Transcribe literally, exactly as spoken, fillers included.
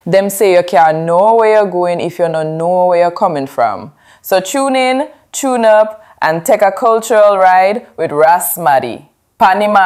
Them say you can't know where you're going if you don't know where you're coming from. So tune in, tune up, and take a cultural ride with Ras Maddy. Panima.